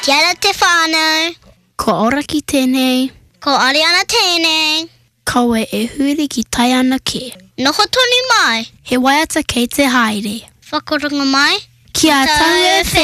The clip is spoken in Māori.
Kia ora te whānau. Ko ora ki tēnei. Ko Ariana tēnei. Kaua e huri ki tai ana ke. Noho tonu mai. He waiata kei te haere. Whakarunga mai. Kia tau e